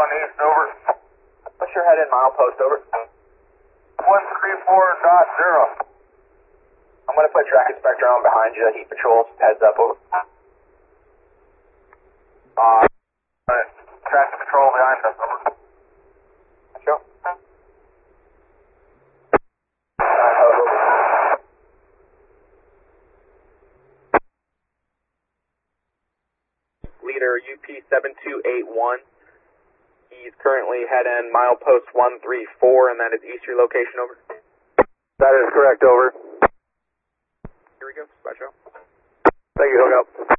east, over. What's your head in milepost, over? 134.0. I'm going to put track inspector on behind you, heat patrols, heads up, over. Traffic control behind us, over. Sure. Leader UP7281. He's currently head end milepost 134, and that is east your location, over. That is correct, over. Here we go, special. Thank you, hook up.